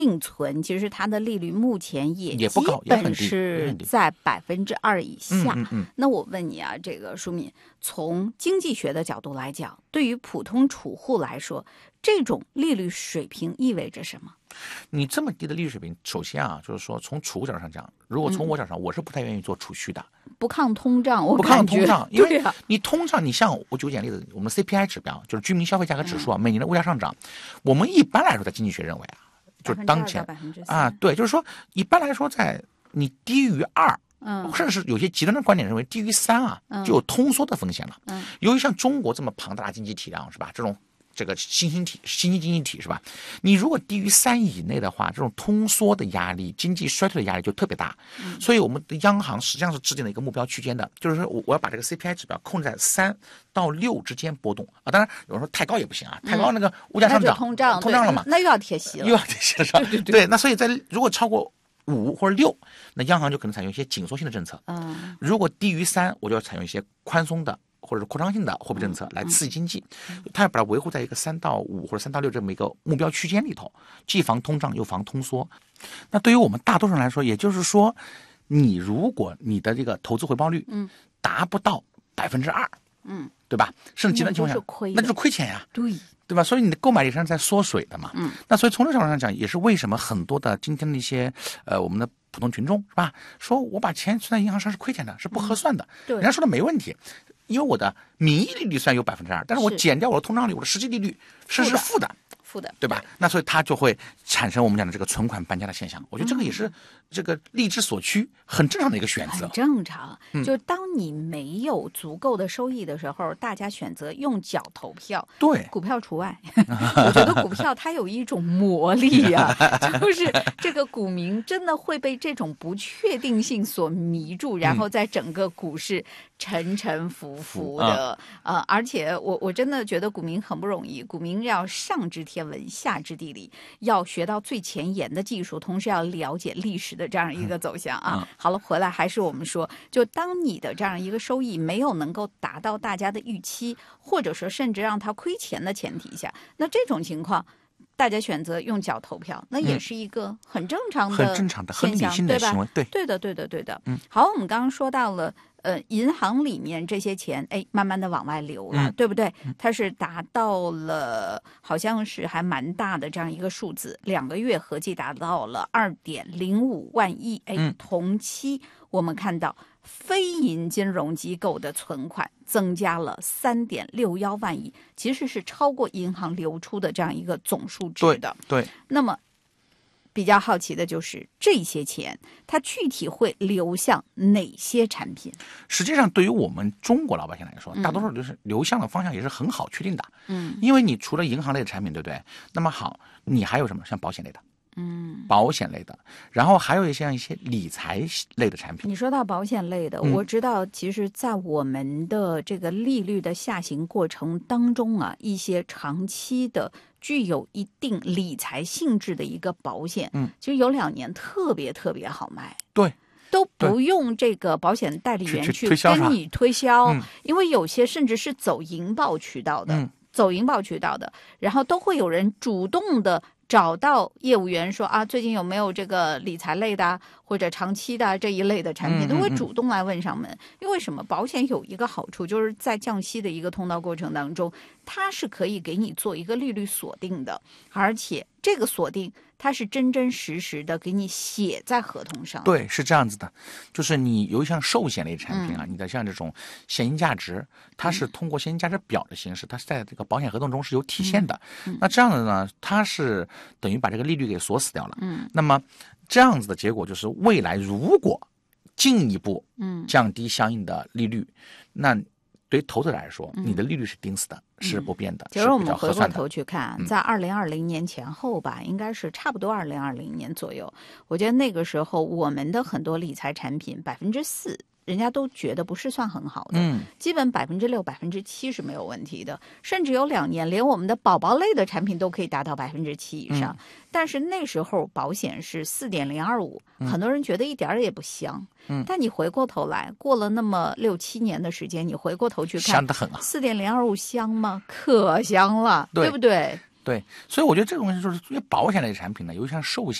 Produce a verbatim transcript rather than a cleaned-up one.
定存，其实它的利率目前也也不高， 基本是在百分之二以下。 嗯嗯嗯、 那我问你啊，这个舒敏，从经济学的角度来讲，对于普通储户来说，这种利率水平意味着什么？ 你这么低的利率水平，首先啊，就是说从储户角度上讲，如果从我角度上， 嗯、 我是不太愿意做储蓄的。 不抗通胀，我不抗通胀，因为你通胀，你像我举个简例子，我们的 C P I 指标就是居民消费价格指数啊，嗯、每年的物价上涨，我们一般来说在经济学认为啊，就是当前啊，对，就是说一般来说在你低于二。嗯，甚至是有些极端的观点认为低于三啊，嗯、就有通缩的风险了。嗯，由于像中国这么庞大的经济体量是吧，这种这个新兴体、新兴经济体是吧？你如果低于三以内的话，这种通缩的压力、经济衰退的压力就特别大。嗯、所以我们的央行实际上是制定了一个目标区间的，就是说我我要把这个 C P I 指标控制在三到六之间波动啊。当然有人说太高也不行啊，太高那个物价上涨， 嗯、通胀通胀了嘛， 那又要贴息了， 又要贴息了是吧？ 对对对， 对，那所以在如果超过五或者六，那央行就可能采用一些紧缩性的政策。嗯，如果低于三，我就要采用一些宽松的或者是扩张性的货币政策来刺激经济。嗯嗯、它要把它维护在一个三到五或者三到六这么一个目标区间里头，既防通胀又防通缩。那对于我们大多数人来说，也就是说，你如果你的这个投资回报率嗯达不到百分之二，嗯，对吧？甚至极端情况下，那就是亏钱呀。 对。 对吧？所以你的购买力上在缩水的嘛。嗯。那所以从这个角度上讲，也是为什么很多的今天的一些呃我们的普通群众是吧，说我把钱存在银行上是亏钱的，是不合算的。嗯、对。人家说的没问题，因为我的名义利率虽然有百分之二，但是我减掉我的通胀率，我的实际利率是是负的。负的，对吧？那所以它就会产生我们讲的这个存款搬家的现象。我觉得这个也是这个利之所趋，很正常的一个选择。 很正常，嗯、就是当你没有足够的收益的时候，大家选择用脚投票， 对， 股票除外。我觉得股票它有一种魔力啊，就是这个股民真的会被这种不确定性所迷住，然后在整个股市沉沉浮浮的。嗯、呃，而且我我真的觉得股民很不容易，股民要上知天文下知地理，要学到最前沿的技术，同时要了解历史的这样一个走向啊。嗯、好了，回来还是我们说，就当你的这样一个收益没有能够达到大家的预期，或者说甚至让他亏钱的前提下，那这种情况，大家选择用脚投票，那也是一个很正常的、 很正常的、很理性的行为， 对吧？对的，对的，对的。嗯，好，我们刚刚说到了。呃，银行里面这些钱，哎，慢慢的往外流了，嗯、对不对？它是达到了，好像是还蛮大的这样一个数字，两个月合计达到了二点零五万亿。哎，嗯、同期我们看到非银金融机构的存款增加了三点六一万亿，其实是超过银行流出的这样一个总数值的。 对，对那么。比较好奇的就是这些钱它具体会流向哪些产品？ 实际上对于我们中国老百姓来说，大多数就是流向的方向也是很好确定的。嗯，因为你除了银行类的产品，对不对？那么好，你还有什么？像保险类的，嗯，保险类的，然后还有一些像一些理财类的产品。 你说到保险类的，嗯、我知道其实在我们的这个利率的下行过程当中啊，一些长期的具有一定理财性质的一个保险，嗯，其实有两年特别特别好卖， 对， 都不用这个保险代理员去跟你推销，嗯、因为有些甚至是走银保渠道的，嗯、走银保渠道的，然后都会有人主动的找到业务员说啊，最近有没有这个理财类的或者长期的这一类的产品，都会主动来问上门。因为什么？保险有一个好处，就是在降息的一个通道过程当中，它是可以给你做一个利率锁定的，而且这个锁定它是真真实实的给你写在合同上。 对，是这样子的，就是你有一项寿险类产品啊，嗯、你的像这种现金价值，它是通过现金价值表的形式，它是在这个保险合同中是有体现的。嗯嗯、那这样的呢，它是等于把这个利率给锁死掉了。嗯，那么这样子的结果就是，未来如果进一步降低相应的利率，嗯、那对于投资者来说，嗯、你的利率是钉死的，嗯、是不变的。 其实我们回过头去看，在二零二零年前后吧，嗯、应该是差不多二零二零年左右，我觉得那个时候我们的很多理财产品百分之四。人家都觉得不是算很好的，嗯，基本百分之六、百分之七是没有问题的，甚至有两年连我们的宝宝类的产品都可以达到百分之七以上。嗯、但是那时候保险是四点零二五，很多人觉得一点也不香。嗯，但你回过头来，过了那么六七年的时间，你回过头去看， 香得很啊！ 四点零二五香吗？可香了， 对, 对不对？ 对，所以我觉得这个东西就是因为保险类产品呢，尤其像寿险。